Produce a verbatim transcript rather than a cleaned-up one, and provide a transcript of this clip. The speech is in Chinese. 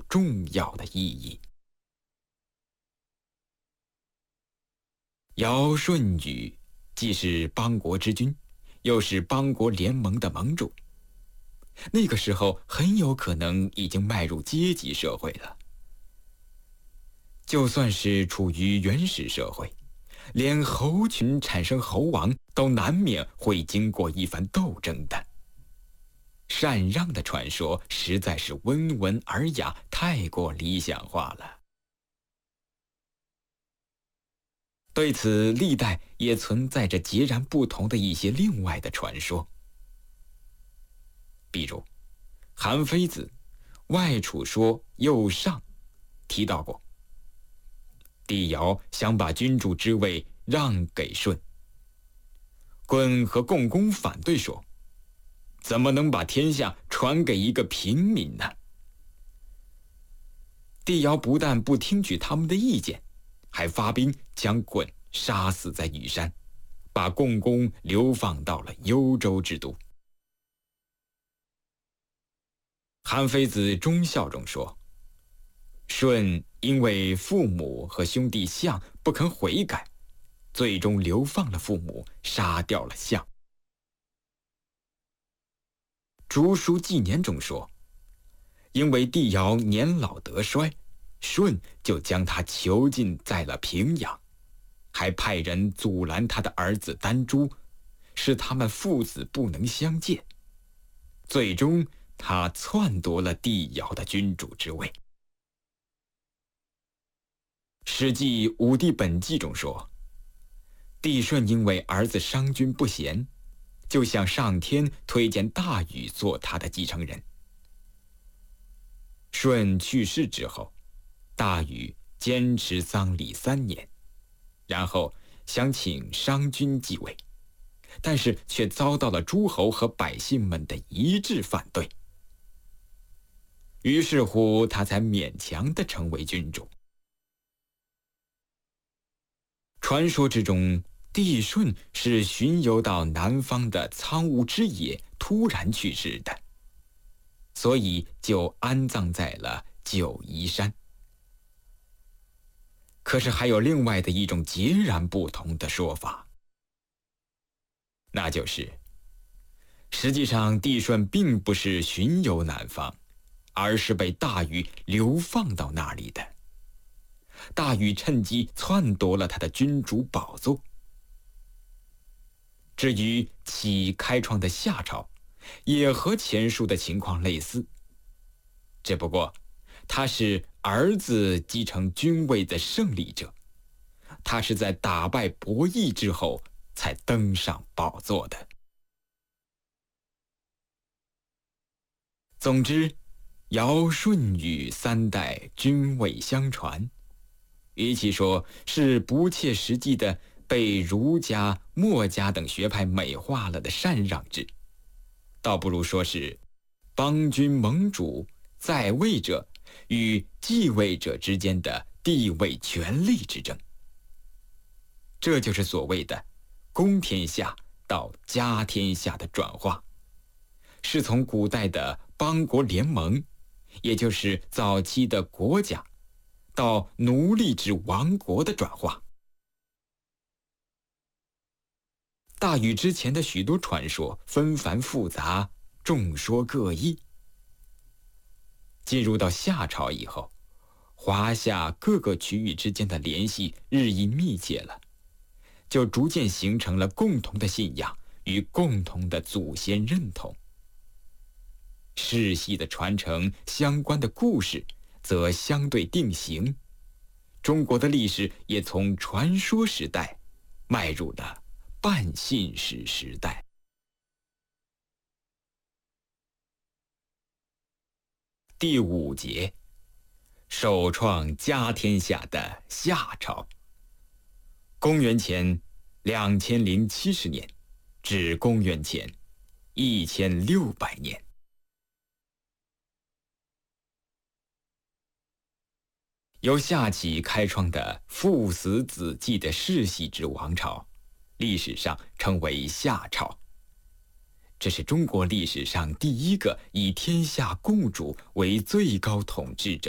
重要的意义。尧舜禹既是邦国之君，又是邦国联盟的盟主，那个时候很有可能已经迈入阶级社会了。就算是处于原始社会，连猴群产生猴王都难免会经过一番斗争的。禅让的传说实在是温文尔雅，太过理想化了。对此，历代也存在着截然不同的一些另外的传说。比如韩非子《外储说右上》提到过，帝尧想把君主之位让给舜，鲧和共工反对说，怎么能把天下传给一个平民呢？帝尧不但不听取他们的意见，还发兵将鲧杀死在羽山，把共工流放到了幽州之都。韩非子忠孝中说，舜因为父母和兄弟象不肯悔改，最终流放了父母，杀掉了象。竹书纪年中说，因为帝尧年老德衰，舜就将他囚禁在了平阳，还派人阻拦他的儿子丹朱，使他们父子不能相见。最终他篡夺了帝尧的君主之位。史记武帝本纪中说，帝舜因为儿子商君不贤，就向上天推荐大禹做他的继承人。舜去世之后，大禹坚持丧礼三年，然后想请商君继位，但是却遭到了诸侯和百姓们的一致反对。于是乎，他才勉强地成为君主。传说之中，帝舜是巡游到南方的苍梧之野突然去世的，所以就安葬在了九嶷山。可是还有另外的一种截然不同的说法，那就是实际上帝舜并不是巡游南方，而是被大禹流放到那里的。大禹趁机篡夺了他的君主宝座。至于启开创的夏朝，也和前述的情况类似，只不过他是儿子继承君位的胜利者，他是在打败伯益之后才登上宝座的。总之，尧舜禹三代君位相传，与其说是不切实际的被儒家、墨家等学派美化了的禅让制，倒不如说是邦君盟主在位者与继位者之间的地位权力之争。这就是所谓的公天下到家天下的转化，是从古代的邦国联盟，也就是早期的国家，到奴隶制王国的转化。大禹之前的许多传说纷繁复杂，众说各异。进入到夏朝以后，华夏各个区域之间的联系日益密切了，就逐渐形成了共同的信仰与共同的祖先认同。世系的传承相关的故事则相对定型，中国的历史也从传说时代迈入了半信史时代。第五节，首创家天下的夏朝，公元前两千零七十年至公元前一千六百年。由夏启开创的父死子继的世系之王朝，历史上称为夏朝。这是中国历史上第一个以天下共主为最高统治者